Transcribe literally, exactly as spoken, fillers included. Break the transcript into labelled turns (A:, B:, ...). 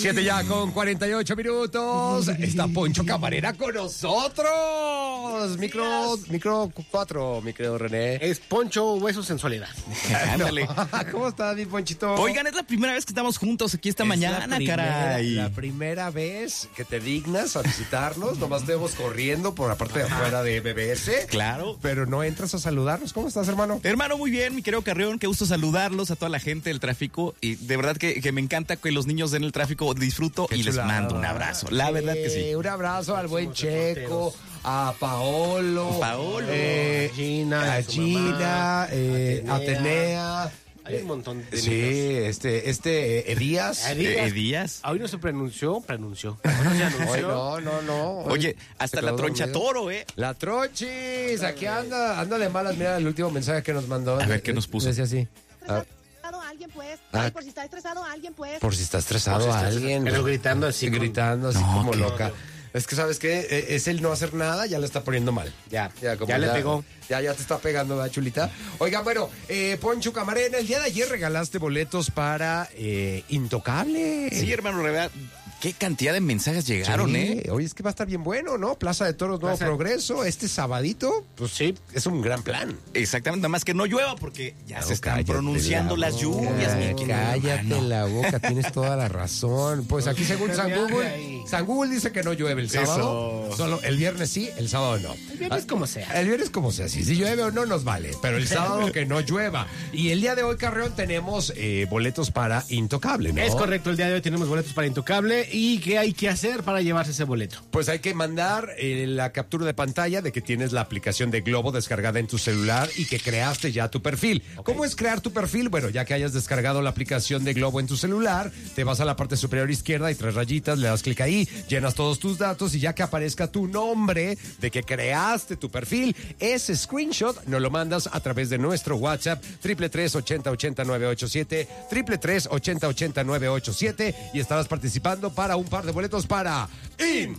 A: Siete ya con cuarenta y ocho minutos. Está Poncho Camarena con nosotros. Micro, micro cuatro, mi querido René.
B: Es Poncho Hueso Sensualidad.
C: Ándale.
A: ¿Cómo estás, mi Ponchito?
C: Oigan, es la primera vez que estamos juntos aquí esta
A: Es
C: mañana,
A: la primera,
C: caray.
A: La primera vez que te dignas a visitarnos. Nomás debemos corriendo por la parte de afuera de B B S.
C: Claro.
A: Pero no entras a saludarnos. ¿Cómo estás, hermano?
C: Hermano, muy bien, mi querido Carrión, qué gusto saludarlos a toda la gente del tráfico y de verdad que, que me encanta que los niños den el tráfico, disfruto
A: Qué
C: y les
A: chulada.
C: mando un abrazo, la
A: Sí,
C: verdad que sí.
A: Un abrazo al buen Checo, a Paolo,
C: Paolo,
A: eh,
B: a Gina,
A: a
B: a su
A: Gina,
B: mamá,
A: eh,
B: Atenea.
A: Atenea.
B: Hay un montón de
A: Sí,
B: niños.
A: este, este, eh, Elías.
B: Elías.
C: Eh, Díaz.
B: Hoy no se pronunció, pronunció. Bueno, se anunció.
A: Ay, no, no, no.
C: Oye, hasta
A: Se
C: la
A: quedó
C: troncha
A: dormido.
C: toro, ¿eh?
A: La Trochis, aquí anda, anda de malas. Mira el último mensaje que nos mandó.
C: A ver, ¿qué nos puso?
A: Decía así. Ah,
D: estresado alguien, pues.
A: Ah.
D: Ay, por si está estresado alguien, pues.
A: por si está estresado
B: Por si está
A: alguien.
B: Pero
A: pues,
B: gritando así. con-
A: Gritando así
C: No,
A: como
C: qué
A: loca. Es que, ¿sabes qué? Eh, Es el no hacer nada, ya le está poniendo mal.
B: Ya,
A: como
B: ya le pegó.
A: Ya, ya te está pegando, ¿verdad, chulita? Oigan, bueno, eh, Poncho Camarena, el día de ayer regalaste boletos para eh, Intocable.
C: Sí, hermano, de verdad, qué cantidad de mensajes llegaron,
A: Sí,
C: ¿eh?
A: Oye, es que va a estar bien bueno, ¿no? Plaza de Toros, Nuevo
B: Plaza-
A: Progreso, este sabadito, pues
B: Sí.
A: es un gran plan.
C: Exactamente, nada más que no llueva porque ya
A: No,
C: se están
A: cállate
C: pronunciando
A: la
C: las
A: boca,
C: lluvias, mi querido
A: Cállate
C: hermano.
A: la boca, tienes toda la razón. Pues aquí según San
B: Viaje
A: Google,
B: ahí.
A: San Google dice que no llueve el sábado.
C: Eso.
A: Solo el viernes sí, el sábado no.
B: El viernes como sea.
A: El viernes como sea, si, si llueve o no nos vale, pero el sábado que no llueva. Y el día de hoy, Carreón, tenemos eh, boletos para Intocable, ¿no?
B: Es correcto, el día de hoy tenemos boletos para Intocable. ¿Y qué hay que hacer para llevarse ese boleto?
A: Pues hay que mandar eh, la captura de pantalla de que tienes la aplicación de Globo descargada en tu celular y que creaste ya tu perfil. ¿Cómo es crear tu perfil? Bueno, ya que hayas descargado la aplicación de Globo en tu celular, te vas a la parte superior izquierda, hay tres rayitas, le das clic ahí, llenas todos tus datos y ya que aparezca tu nombre de que creaste tu perfil, ese screenshot nos lo mandas a través de nuestro WhatsApp triple tres ochenta ochenta nueve ocho siete, triple tres ochenta ochenta nueve ocho siete y estarás participando para un par de boletos para In